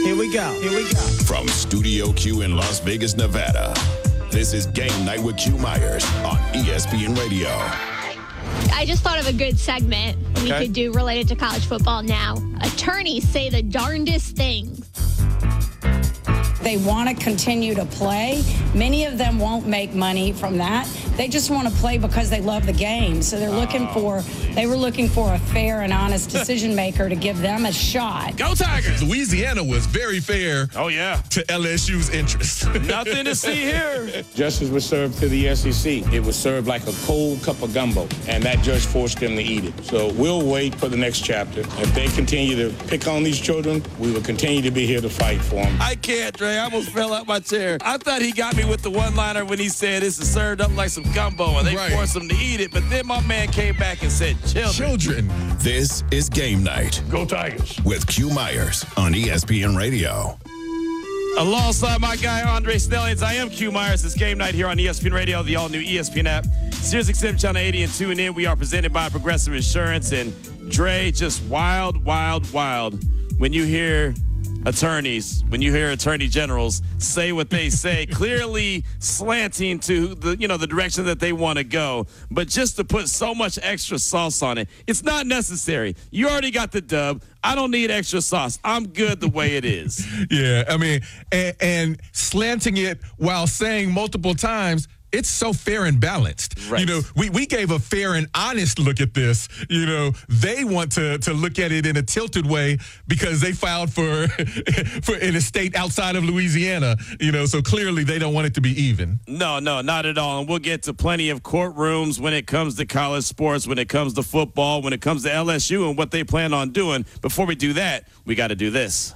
Here we go. From Studio Q in Las Vegas, Nevada, this is Game Night with Q Myers on ESPN Radio. I just thought of a good segment we could do related to college football now. Attorneys say the darndest things. They want to continue to play. Many of them won't make money from that. They just want to play because they love the game. So they were looking for a fair and honest decision maker to give them a shot. Go Tigers! Louisiana was very fair to LSU's interest. Nothing to see here. Justice was served to the SEC. It was served like a cold cup of gumbo, and that judge forced them to eat it. So we'll wait for the next chapter. If they continue to pick on these children, we will continue to be here to fight for them. I can't, Dre. I almost fell out my chair. I thought he got me with the one-liner when he said this is served up like some gumbo, and they forced him to eat it. But then my man came back and said, children. This is Game Night. Go Tigers. With Q Myers on ESPN Radio. Alongside my guy, Andre Stellians, I am Q Myers. It's Game Night here on ESPN Radio, the all-new ESPN app. SiriusXM Channel 80 and tune in. We are presented by Progressive Insurance. And Dre, just wild when you hear attorneys, when you hear attorney generals say what they say, clearly slanting to the direction that they want to go. But just to put so much extra sauce on it, it's not necessary. You already got the dub. I don't need extra sauce. I'm good the way it is. Yeah, I mean, and slanting it while saying multiple times, it's so fair and balanced. Right. You know, we gave a fair and honest look at this. You know, they want to look at it in a tilted way because they filed for in a state outside of Louisiana. You know, so clearly they don't want it to be even. No, not at all. And we'll get to plenty of courtrooms when it comes to college sports, when it comes to football, when it comes to LSU and what they plan on doing. Before we do that, we got to do this.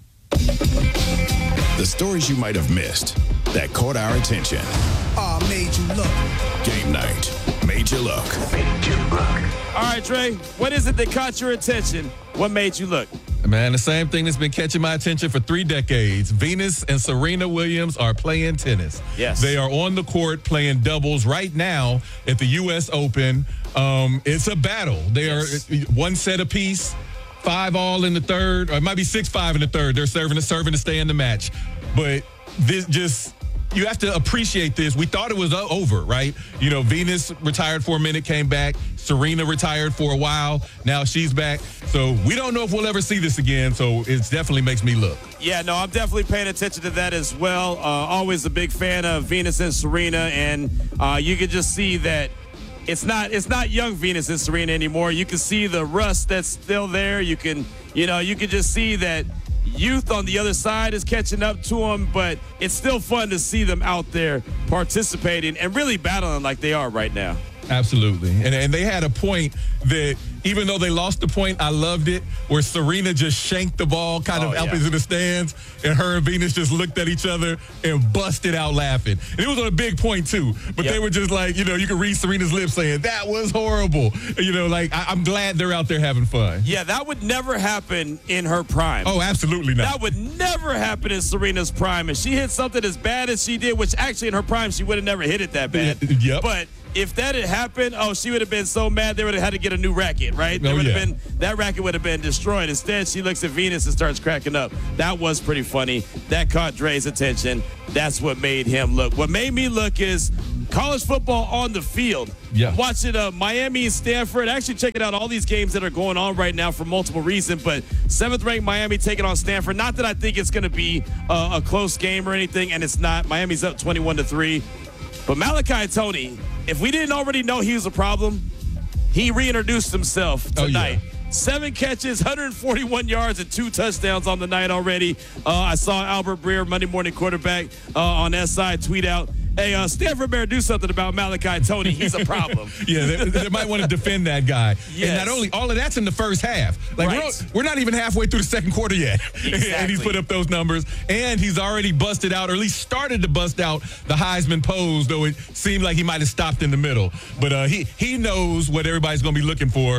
The stories you might have missed that caught our attention. Made you look. Game Night made you look. All right, Dre, what is it that caught your attention? What made you look? Man, the same thing that's been catching my attention for 3 decades. Venus and Serena Williams are playing tennis. Yes. They are on the court playing doubles right now at the U.S. Open. It's a battle. They are 1 set apiece, 5-all in the third, or it might be 6-5 in the third. They're serving to stay in the match. But this just... You have to appreciate this. We thought it was over, right? You know, Venus retired for a minute, came back. Serena retired for a while. Now she's back. So we don't know if we'll ever see this again. So it definitely makes me look. Yeah, no, I'm definitely paying attention to that as well. Always a big fan of Venus and Serena. And you can just see that it's not young Venus and Serena anymore. You can see the rust that's still there. You can just see that youth on the other side is catching up to them, but it's still fun to see them out there participating and really battling like they are right now. Absolutely. And they had a point that, even though they lost the point, I loved it, where Serena just shanked the ball kind of up into the stands, and her and Venus just looked at each other and busted out laughing. And it was on a big point, too. But they were just like, you could read Serena's lips saying, that was horrible. I'm glad they're out there having fun. Yeah, that would never happen in her prime. Oh, absolutely not. That would never happen in Serena's prime. And she hit something as bad as she did, which actually in her prime, she would have never hit it that bad. Yep. But if that had happened, she would have been so mad they would have had to get a new racket, right? That racket would have been destroyed. Instead, she looks at Venus and starts cracking up. That was pretty funny. That caught Dre's attention. That's what made him look. What made me look is college football on the field. Yeah. Watching Miami and Stanford. Actually checking out all these games that are going on right now for multiple reasons. But 7th-ranked Miami taking on Stanford. Not that I think it's going to be a close game or anything, and it's not. Miami's up 21-3. But Malachi Tony, if we didn't already know he was a problem, he reintroduced himself tonight. 7 catches, 141 yards, and 2 touchdowns on the night already. I saw Albert Breer, Monday Morning Quarterback, on SI tweet out, hey, Stanford better do something about Malachi Tony. He's a problem. They might want to defend that guy. Yes. And not only all of that's in the first half. We're not even halfway through the second quarter yet. Exactly. And he's put up those numbers. And he's already busted out, or at least started to bust out, the Heisman pose, though it seemed like he might have stopped in the middle. But he knows what everybody's going to be looking for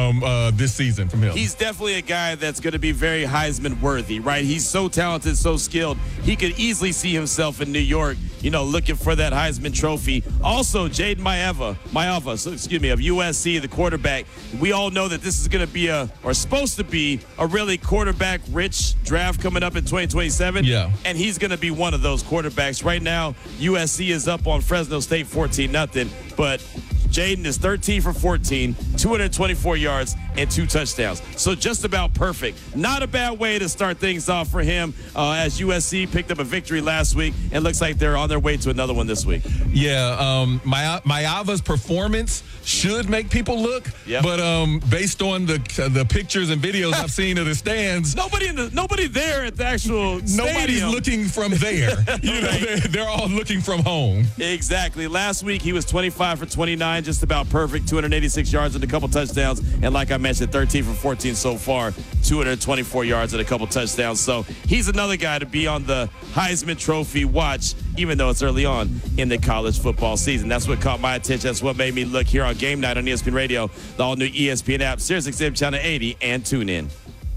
this season from him. He's definitely a guy that's going to be very Heisman worthy, right? He's so talented, so skilled. He could easily see himself in New York looking for that Heisman Trophy. Also, Jaden Maiava, of USC, the quarterback. We all know that this is going to be supposed to be a really quarterback-rich draft coming up in 2027. Yeah. And he's going to be one of those quarterbacks. Right now, USC is up on Fresno State 14-0, but Jaden is 13 for 14, 224 yards, and 2 touchdowns. So just about perfect. Not a bad way to start things off for him as USC picked up a victory last week and looks like they're on their way to another one this week. Yeah, Maiava's performance should make people look, but based on the pictures and videos I've seen of the stands, nobody there at the actual nobody's stadium. looking from there. They're all looking from home. Exactly. Last week he was 25 for 29, just about perfect, 286 yards and a couple touchdowns, and like I mentioned, 13 for 14 so far, 224 yards and a couple touchdowns. So he's another guy to be on the Heisman Trophy watch, even though it's early on in the college football season. That's what caught my attention. That's what made me look here on Game Night on ESPN Radio, the all-new ESPN app, SiriusXM Channel 80, and tune in.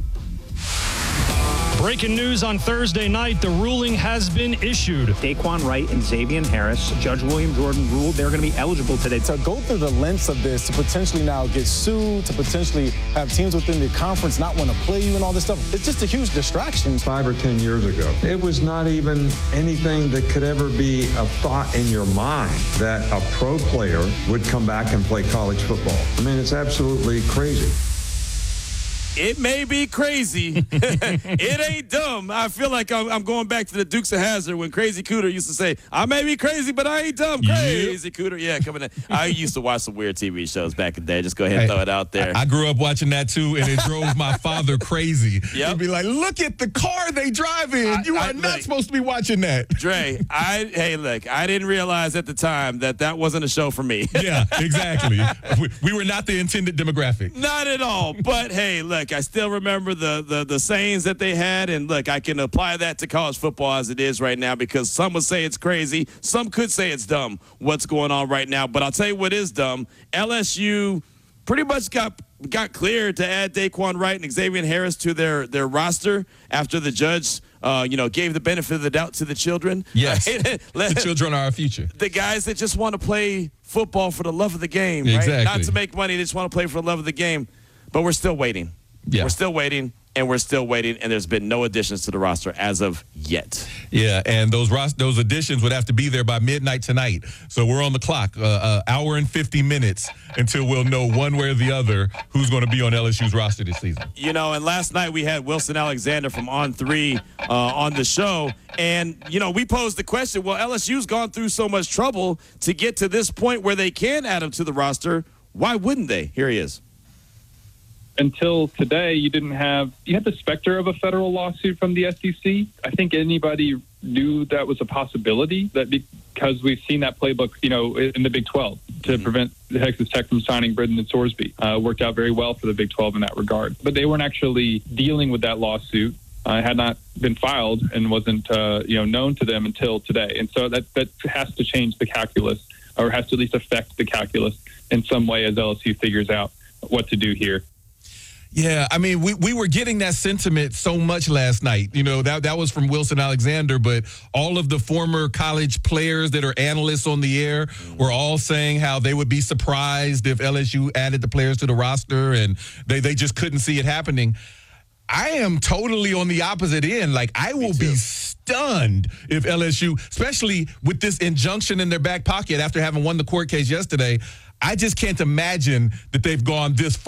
Breaking news on Thursday night, the ruling has been issued. Daquan Wright and Xavier Harris, Judge William Jordan ruled they're going to be eligible today. To go through the lengths of this, to potentially now get sued, to potentially have teams within the conference not want to play you and all this stuff, it's just a huge distraction. 5 or 10 years ago, it was not even anything that could ever be a thought in your mind that a pro player would come back and play college football. I mean, it's absolutely crazy. It may be crazy. It ain't dumb. I feel like I'm going back to the Dukes of Hazzard when Crazy Cooter used to say, I may be crazy, but I ain't dumb. Crazy Cooter. Yeah, coming in. I used to watch some weird TV shows back in the day. Just go ahead and throw it out there. I grew up watching that too, and it drove my father crazy. Yep. He'd be like, look at the car they drive in. You are not supposed to be watching that. Dre, look, I didn't realize at the time that wasn't a show for me. Yeah, exactly. We were not the intended demographic. Not at all. But hey, look, I still remember the sayings that they had, and look, I can apply that to college football as it is right now, because some would say it's crazy, some could say it's dumb what's going on right now. But I'll tell you what is dumb. LSU pretty much got cleared to add Daquan Wright and Xavier Harris to their roster after the judge gave the benefit of the doubt to the children. Yes, the children are our future. The guys that just want to play football for the love of the game, right? Exactly. Not to make money, they just want to play for the love of the game. But we're still waiting. Yeah. We're still waiting, and there's been no additions to the roster as of yet. Yeah, and those additions would have to be there by midnight tonight. So we're on the clock, hour and 50 minutes until we'll know one way or the other who's going to be on LSU's roster this season. And last night we had Wilson Alexander from On3 on the show, and, we posed the question, well, LSU's gone through so much trouble to get to this point where they can add him to the roster. Why wouldn't they? Here he is. Until today, you had the specter of a federal lawsuit from the SEC. I think anybody knew that was a possibility, that because we've seen that playbook, in the Big 12 to prevent Texas Tech from signing Britton and Sorsby. Worked out very well for the Big 12 in that regard. But they weren't actually dealing with that lawsuit. It had not been filed and wasn't known to them until today. And so that has to change the calculus, or has to at least affect the calculus in some way as LSU figures out what to do here. Yeah, I mean, we were getting that sentiment so much last night. That was from Wilson Alexander, but all of the former college players that are analysts on the air were all saying how they would be surprised if LSU added the players to the roster, and they just couldn't see it happening. I am totally on the opposite end. Like, I will be stunned if LSU, especially with this injunction in their back pocket after having won the court case yesterday, I just can't imagine that they've gone this far.